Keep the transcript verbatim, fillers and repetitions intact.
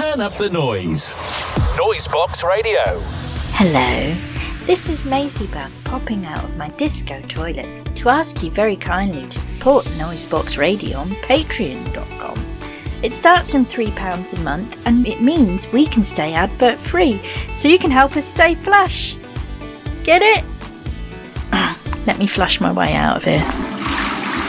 Turn up the noise. Noisebox Radio. Hello, this is Maisie Bug popping out of my disco toilet to ask you very kindly to support Noisebox Radio on patreon dot com. It starts from three pounds a month and it means we can stay advert free, so you can help us stay flush. Get it? Let me flush my way out of here.